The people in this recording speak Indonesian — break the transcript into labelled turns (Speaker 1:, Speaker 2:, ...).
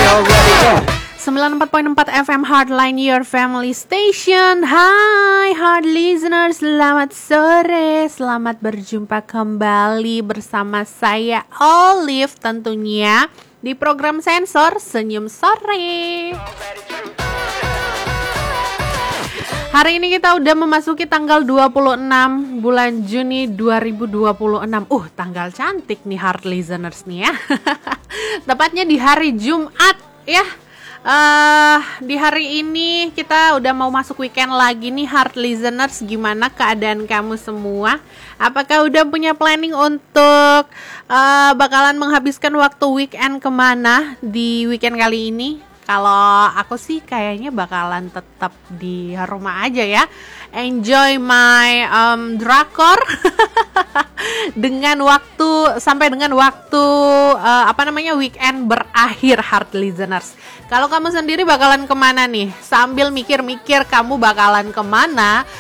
Speaker 1: 94.4 FM Heartline Your Family Station. Hai Heart Listeners, selamat sore. Selamat berjumpa kembali bersama saya Olive tentunya di program Sensor Senyum Sore. Hari ini kita udah memasuki tanggal 26 bulan Juni 2026. Tanggal cantik nih Heart Listeners nih ya. Tepatnya di hari Jumat ya. Di hari ini kita udah mau masuk weekend lagi nih Heart Listeners. Gimana keadaan kamu semua? Apakah udah punya planning untuk bakalan menghabiskan waktu weekend kemana di weekend kali ini? Kalau aku sih kayaknya bakalan tetap di rumah aja ya. Enjoy my drakor dengan waktu sampai dengan waktu weekend berakhir Heart Listeners. Kalau kamu sendiri bakalan kemana nih? Sambil mikir-mikir kamu bakalan kemana,